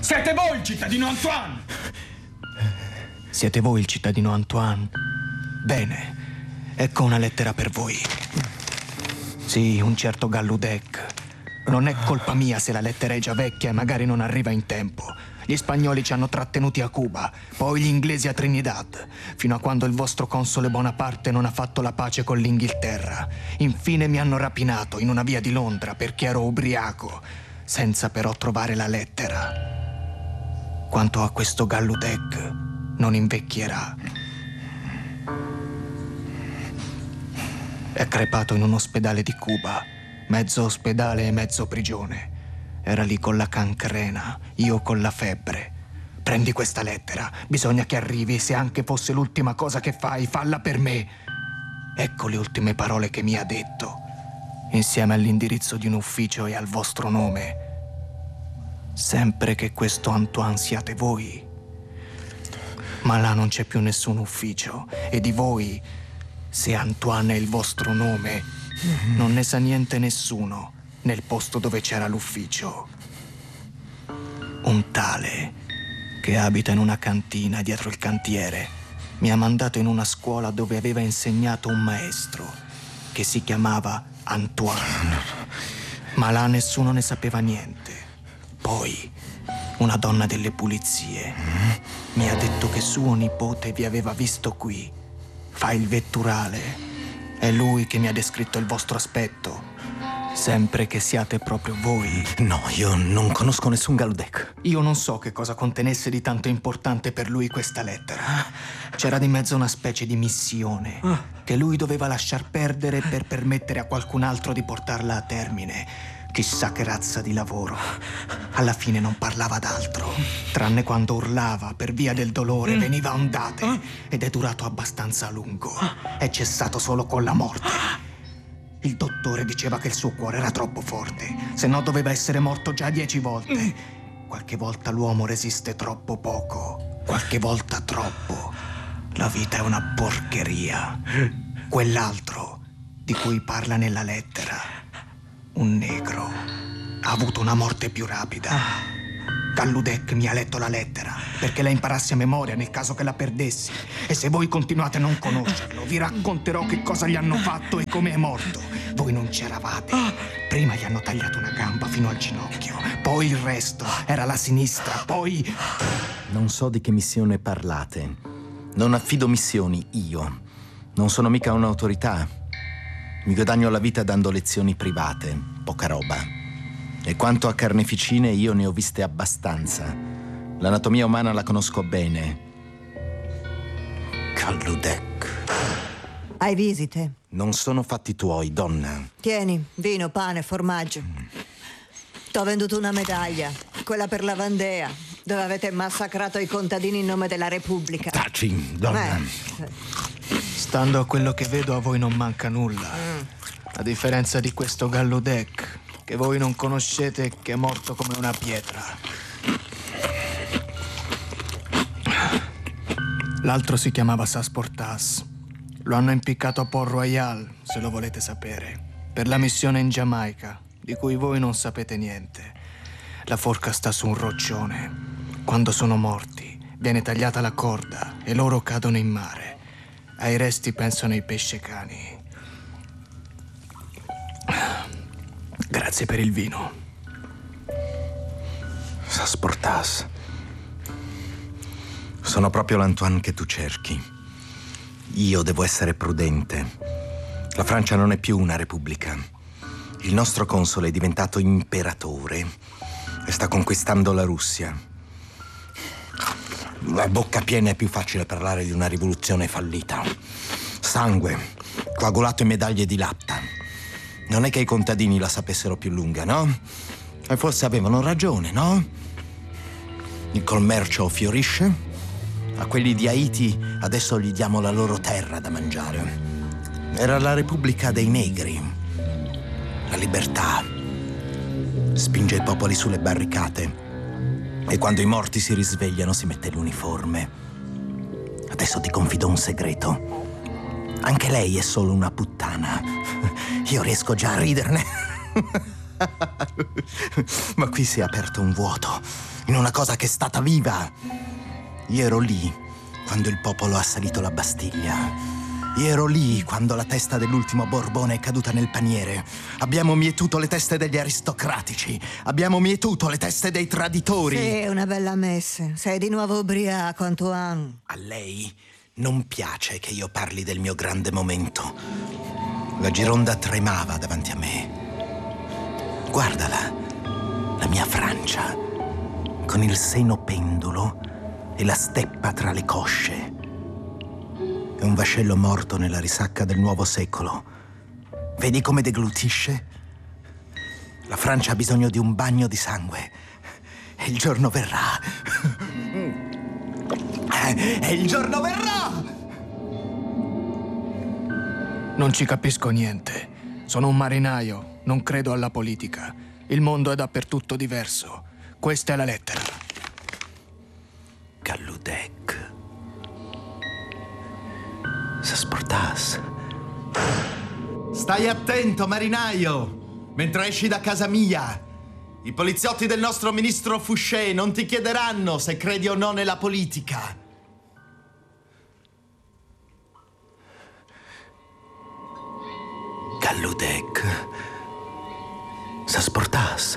Siete voi il cittadino Antoine! Siete voi il cittadino Antoine? Bene, ecco una lettera per voi. Sì, un certo Galludec. Non è colpa mia se la lettera è già vecchia e magari non arriva in tempo. Gli spagnoli ci hanno trattenuti a Cuba, poi gli inglesi a Trinidad, fino a quando il vostro console Bonaparte non ha fatto la pace con l'Inghilterra. Infine mi hanno rapinato in una via di Londra perché ero ubriaco, senza però trovare la lettera. Quanto a questo Galludec, non invecchierà. È crepato in un ospedale di Cuba, mezzo ospedale e mezzo prigione. Era lì con la cancrena, io con la febbre. Prendi questa lettera, bisogna che arrivi, se anche fosse l'ultima cosa che fai, falla per me. Ecco le ultime parole che mi ha detto, insieme all'indirizzo di un ufficio e al vostro nome. Sempre che questo Antoine siate voi. Ma là non c'è più nessun ufficio, e di voi, se Antoine è il vostro nome, non ne sa niente nessuno nel posto dove c'era l'ufficio. Un tale che abita in una cantina dietro il cantiere mi ha mandato in una scuola dove aveva insegnato un maestro che si chiamava Antoine. Ma là nessuno ne sapeva niente. Poi una donna delle pulizie mi ha detto che suo nipote vi aveva visto qui. Fa il vetturale. È lui che mi ha descritto il vostro aspetto. Sempre che siate proprio voi. No, io non conosco nessun Galludec. Io non so che cosa contenesse di tanto importante per lui questa lettera. C'era di mezzo una specie di missione che lui doveva lasciar perdere per permettere a qualcun altro di portarla a termine. Chissà che razza di lavoro. Alla fine non parlava d'altro, tranne quando urlava per via del dolore, veniva a ondate, ed è durato abbastanza a lungo. È cessato solo con la morte. Il dottore diceva che il suo cuore era troppo forte, se no doveva essere morto già 10 volte. Qualche volta l'uomo resiste troppo poco, qualche volta troppo. La vita è una porcheria. Quell'altro di cui parla nella lettera, un negro, ha avuto una morte più rapida. Galludec mi ha letto la lettera perché la imparassi a memoria nel caso che la perdessi. E se voi continuate a non conoscerlo, vi racconterò che cosa gli hanno fatto e come è morto. Voi non c'eravate. Prima gli hanno tagliato una gamba fino al ginocchio, poi il resto era la sinistra, poi... Non so di che missione parlate. Non affido missioni, io. Non sono mica un'autorità. Mi guadagno la vita dando lezioni private, poca roba. E quanto a carneficine, io ne ho viste abbastanza. L'anatomia umana la conosco bene. Galludec. Hai visite? Non sono fatti tuoi, donna. Tieni, vino, pane, formaggio. T'ho venduto una medaglia, quella per la Vandea, dove avete massacrato i contadini in nome della Repubblica. Taci, donna. Stando a quello che vedo, a voi non manca nulla. A differenza di questo Galludec, che voi non conoscete e che è morto come una pietra. L'altro si chiamava Sasportas. Lo hanno impiccato a Port Royal, se lo volete sapere, per la missione in Giamaica, di cui voi non sapete niente. La forca sta su un roccione. Quando sono morti, viene tagliata la corda e loro cadono in mare. Ai resti pensano i pescecani. Grazie per il vino. Sasportas. Sono proprio l'Antoine che tu cerchi. Io devo essere prudente. La Francia non è più una repubblica. Il nostro console è diventato imperatore e sta conquistando la Russia. A bocca piena è più facile parlare di una rivoluzione fallita. Sangue, coagulato in medaglie di latta. Non è che i contadini la sapessero più lunga, no? E forse avevano ragione, no? Il commercio fiorisce. A quelli di Haiti adesso gli diamo la loro terra da mangiare. Era la Repubblica dei Negri. La libertà spinge i popoli sulle barricate e quando i morti si risvegliano si mette l'uniforme. Adesso ti confido un segreto. Anche lei è solo una puttana. Io riesco già a riderne. Ma qui si è aperto un vuoto. in una cosa che è stata viva. Io ero lì quando il popolo ha assalito la Bastiglia. Io ero lì quando la testa dell'ultimo Borbone è caduta nel paniere. Abbiamo mietuto le teste degli aristocratici. Abbiamo mietuto le teste dei traditori. Sì, una bella messe. Sei di nuovo ubriaco, Antoine. A lei non piace che io parli del mio grande momento. La Gironda tremava davanti a me. Guardala, la mia Francia, con il seno pendulo e la steppa tra le cosce. È un vascello morto nella risacca del nuovo secolo. Vedi come deglutisce? La Francia ha bisogno di un bagno di sangue. E il giorno verrà. E il giorno verrà! Non ci capisco niente. Sono un marinaio, non credo alla politica. Il mondo è dappertutto diverso. Questa è la lettera. Galludec. Sasportas. Stai attento, marinaio, mentre esci da casa mia. I poliziotti del nostro ministro Fouché non ti chiederanno se credi o no nella politica. Galludec. Sasportas.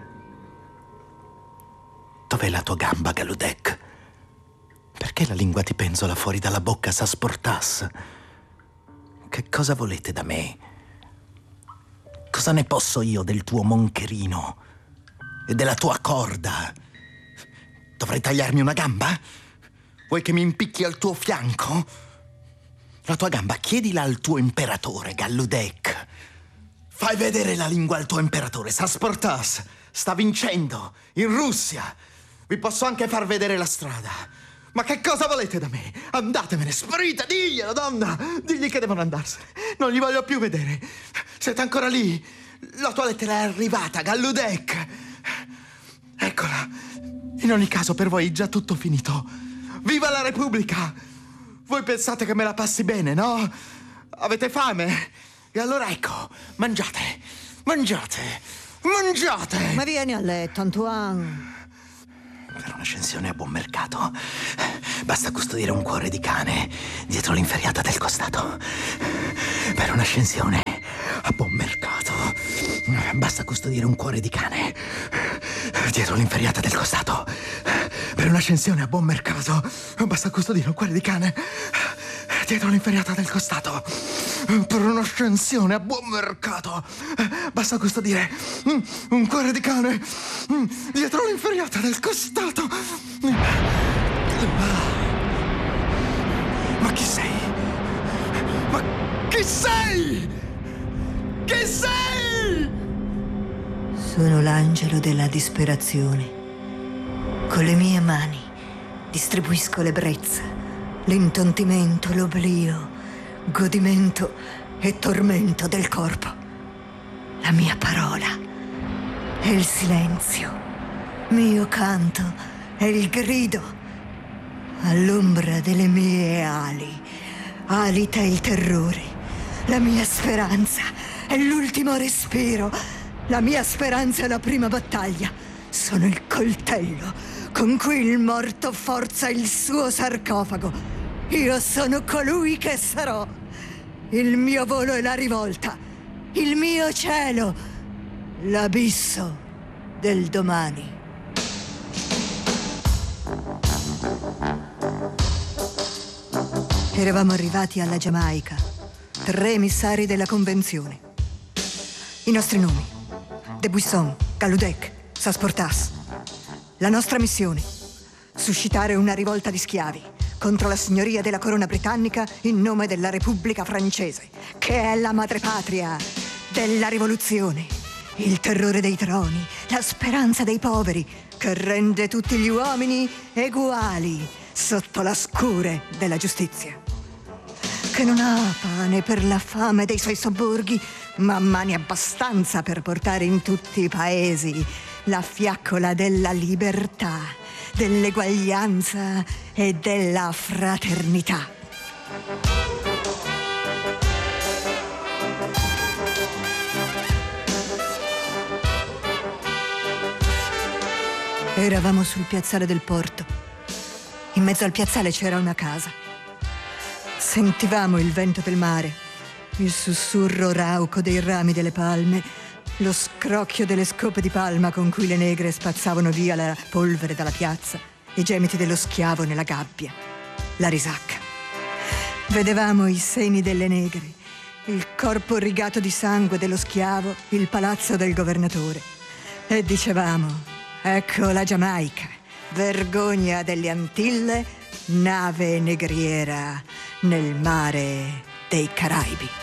Dov'è la tua gamba, Galludec? Perché la lingua ti penzola fuori dalla bocca, Sasportas? Che cosa volete da me? Cosa ne posso io del tuo moncherino e della tua corda? Dovrei tagliarmi una gamba? Vuoi che mi impicchi al tuo fianco? La tua gamba chiedila al tuo imperatore, Galludec. Fai vedere la lingua al tuo imperatore, Sasportas. Sta vincendo, in Russia. Vi posso anche far vedere la strada. Ma che cosa volete da me? Andatevene, sparite, diglielo, donna! Digli che devono andarsene. Non li voglio più vedere. Siete ancora lì? La tua lettera è arrivata, Galludec. Eccola. In ogni caso, per voi è già tutto finito. Viva la Repubblica! Voi pensate che me la passi bene, no? Avete fame? E allora ecco, mangiate, mangiate, mangiate! Ma vieni a letto, Antoine. Per un'ascensione a buon mercato basta custodire un cuore di cane dietro l'inferriata del costato. Per un'ascensione a buon mercato basta custodire un cuore di cane dietro l'inferriata del costato. Per un'ascensione a buon mercato basta custodire un cuore di cane dietro l'inferriata del costato. Per un'ascensione a buon mercato basta custodire un cuore di cane dietro l'inferriata del costato. Ma chi sei? Ma chi sei? Chi sei? Sono l'angelo della disperazione. Con le mie mani distribuisco l'ebbrezza, l'intontimento, l'oblio, godimento e tormento del corpo. La mia parola è il silenzio, mio canto è il grido. All'ombra delle mie ali alita il terrore. La mia speranza è l'ultimo respiro. La mia speranza è la prima battaglia. Sono il coltello con cui il morto forza il suo sarcofago. Io sono colui che sarò. Il mio volo è la rivolta. Il mio cielo, l'abisso del domani. Eravamo arrivati alla Giamaica, 3 emissari della Convenzione. I nostri nomi: De Buisson, Galludec, Sasportas. La nostra missione: suscitare una rivolta di schiavi contro la signoria della corona britannica in nome della Repubblica francese, che è la madrepatria della rivoluzione, il terrore dei troni, la speranza dei poveri, che rende tutti gli uomini eguali sotto la scure della giustizia, che non ha pane per la fame dei suoi sobborghi, ma mani abbastanza per portare in tutti i paesi la fiaccola della libertà, dell'eguaglianza e della fraternità. Eravamo sul piazzale del porto. In mezzo al piazzale c'era una casa. Sentivamo il vento del mare, il sussurro rauco dei rami delle palme, lo scrocchio delle scope di palma con cui le negre spazzavano via la polvere dalla piazza, i gemiti dello schiavo nella gabbia, la risacca. Vedevamo i seni delle negre, il corpo rigato di sangue dello schiavo, il palazzo del governatore. E dicevamo: ecco la Giamaica, vergogna delle Antille, nave negriera nel mare dei Caraibi.